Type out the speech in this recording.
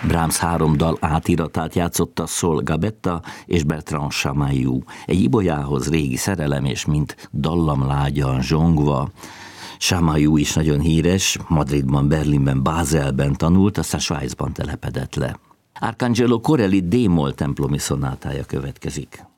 Brahms 3 dal átiratát játszotta Sol Gabetta és Bertrand Chamayou. Egy ibolyához régi szerelem, és mint dallamlágyan zsongva. Chamayou is nagyon híres, Madridban, Berlinben, Bázelben tanult, aztán Svájcban telepedett le. Arcangelo Corelli D-moll templomi szonátája következik.